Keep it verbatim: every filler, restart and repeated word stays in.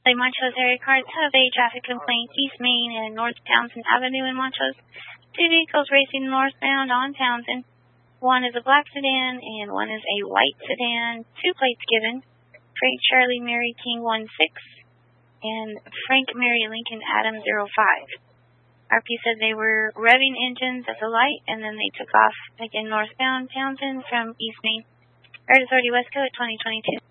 The Montrose area cars have a traffic complaint East Main and North Townsend Avenue in Montrose. Two vehicles racing northbound on Townsend. One is a black sedan and one is a white sedan. Two plates given. Frank Charlie Mary King one six and Frank Mary Lincoln Adam zero five. R P said they were revving engines at the light and then they took off again northbound Townsend from East Main. Red Authority West Coast twenty twenty-two.